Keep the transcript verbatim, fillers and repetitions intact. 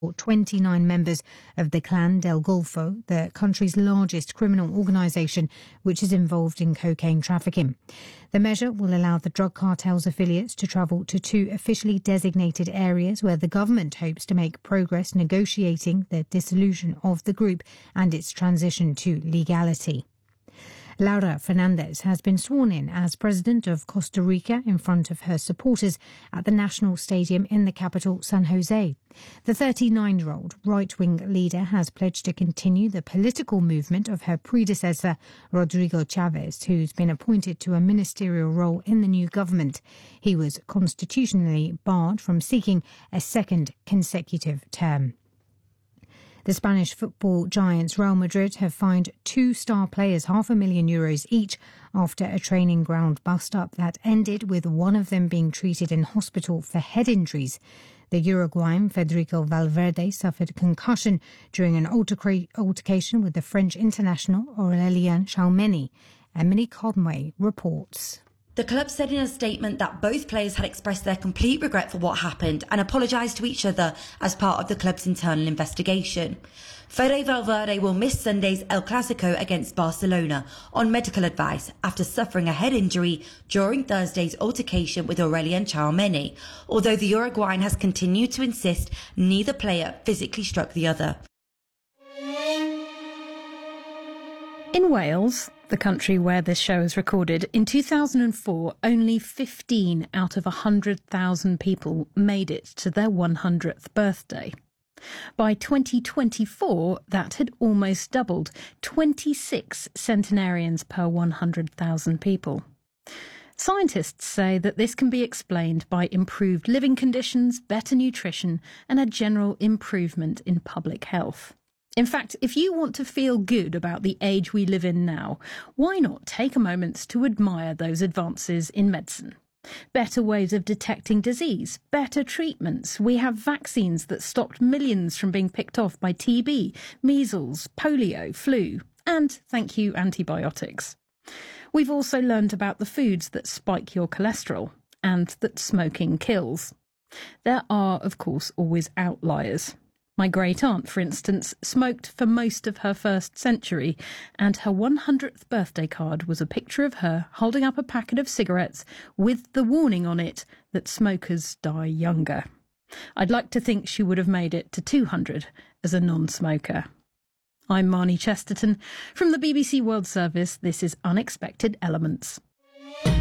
twenty-nine members of the Clan del Golfo, the country's largest criminal organisation which is involved in cocaine trafficking. The measure will allow the drug cartel's affiliates to travel to two officially designated areas where the government hopes to make progress negotiating the dissolution of the group and its transition to legality. Laura Fernandez has been sworn in as president of Costa Rica in front of her supporters at the National Stadium in the capital, San Jose. The thirty-nine-year-old right-wing leader has pledged to continue the political movement of her predecessor, Rodrigo Chavez, who's been appointed to a ministerial role in the new government. He was constitutionally barred from seeking a second consecutive term. The Spanish football giants Real Madrid have fined two star players half a million euros each after a training ground bust-up that ended with one of them being treated in hospital for head injuries. The Uruguayan Federico Valverde suffered concussion during an alterca- altercation with the French international Aurélien Tchouameni. Emily Conway reports. The club said in a statement that both players had expressed their complete regret for what happened and apologised to each other as part of the club's internal investigation. Fede Valverde will miss Sunday's El Clasico against Barcelona on medical advice after suffering a head injury during Thursday's altercation with Aurélien Tchouameni, although the Uruguayan has continued to insist neither player physically struck the other. In Wales, the country where this show is recorded, in two thousand four, only fifteen out of one hundred thousand people made it to their one hundredth birthday. By twenty twenty-four, that had almost doubled, twenty-six centenarians per one hundred thousand people. Scientists say that this can be explained by improved living conditions, better nutrition, and a general improvement in public health. In fact, if you want to feel good about the age we live in now, why not take a moment to admire those advances in medicine? Better ways of detecting disease, better treatments. We have vaccines that stopped millions from being picked off by T B, measles, polio, flu, and, thank you, antibiotics. We've also learned about the foods that spike your cholesterol and that smoking kills. There are, of course, always outliers. My great-aunt, for instance, smoked for most of her first century, and her one hundredth birthday card was a picture of her holding up a packet of cigarettes with the warning on it that smokers die younger. I'd like to think she would have made it to two hundred as a non-smoker. I'm Marnie Chesterton. From the B B C World Service, this is Unexpected Elements.